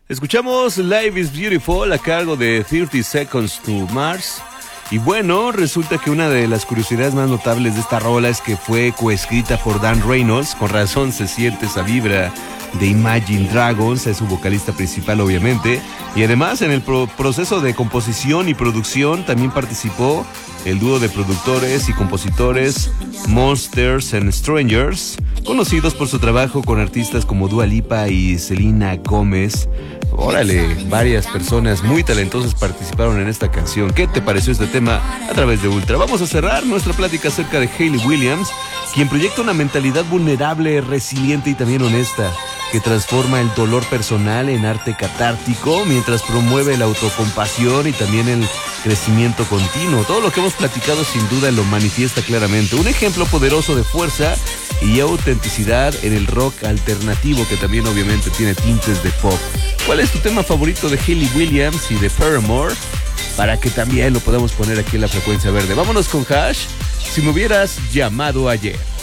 Escuchamos Life is Beautiful a cargo de 30 Seconds to Mars. Y bueno, resulta que una de las curiosidades más notables de esta rola es que fue coescrita por Dan Reynolds. Con razón se siente esa vibra de Imagine Dragons, es su vocalista principal obviamente. Y además en el proceso de composición y producción también participó el dúo de productores y compositores Monsters and Strangers, conocidos por su trabajo con artistas como Dua Lipa y Selena Gomez. Órale, varias personas muy talentosas participaron en esta canción. ¿Qué te pareció este tema a través de Ultra? Vamos a cerrar nuestra plática acerca de Hayley Williams, quien proyecta una mentalidad vulnerable, resiliente y también honesta, que transforma el dolor personal en arte catártico mientras promueve la autocompasión y también el crecimiento continuo. Todo lo que hemos platicado sin duda lo manifiesta claramente. Un ejemplo poderoso de fuerza y autenticidad en el rock alternativo, que también obviamente tiene tintes de pop. ¿Cuál es tu tema favorito de Hayley Williams y de Paramore? Para que también lo podamos poner aquí en la frecuencia verde. Vámonos con Hash, Si me hubieras llamado ayer.